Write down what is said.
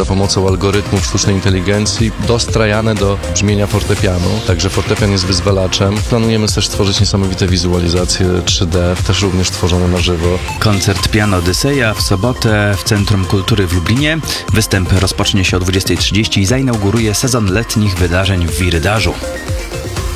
za pomocą algorytmów sztucznej inteligencji dostrajane do brzmienia fortepianu. Także fortepian jest wyzwalaczem. Planujemy też stworzyć niesamowite wizualizacje 3D, też również tworzone na żywo. Koncert Piano Odyseja w sobotę w Centrum Kultury w Lublinie. Występ rozpocznie się o 20:30 i zainauguruje sezon letnich wydarzeń w Wirydarzu.